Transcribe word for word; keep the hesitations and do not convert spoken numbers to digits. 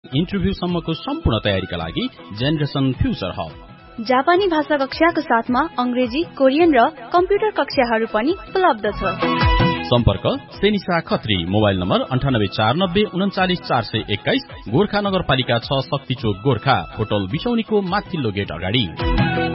इन्टरभ्यूसम्मको सम्पूर्ण तयारीका लागि जेनरेसन फ्युचर हब। जापानी भाषा कक्षाको साथमा अंग्रेजी, कोरियन र कम्प्युटर कक्षाहरू पनि उपलब्ध छ। सम्पर्क सेनिसा खत्री, मोबाइल नम्बर अन्ठानब्बे चार नब्बे उन्चालिस चार सय एक्काइस, गोर्खा नगरपालिका छ, शक्ति चोक, गोर्खा। होटल बिसौनीको माथिल्लो गेट अगाडि।